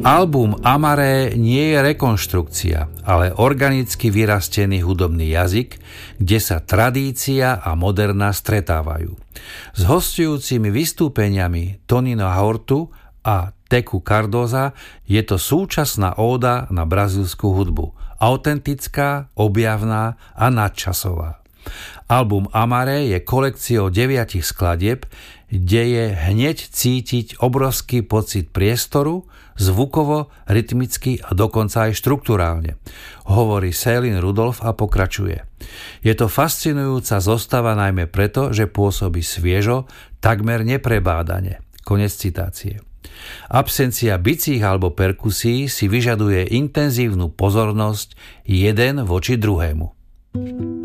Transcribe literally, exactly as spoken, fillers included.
Album Amaré nie je rekonštrukcia, ale organicky vyrastený hudobný jazyk, kde sa tradícia a moderna stretávajú. S hosťujúcimi vystúpeniami Tonina Hortu a Teku Cardoza je to súčasná óda na brazílsku hudbu, autentická, objavná a nadčasová. Album Amaré je kolekciou deviatich skladieb, kde je hneď cítiť obrovský pocit priestoru, zvukovo, rytmicky a dokonca aj štruktúrálne, hovorí Céline Rudolph a pokračuje. Je to fascinujúca zostava najmä preto, že pôsobí sviežo, takmer neprebádane. Konec citácie. Absencia bicích alebo perkusí si vyžaduje intenzívnu pozornosť jeden voči druhému.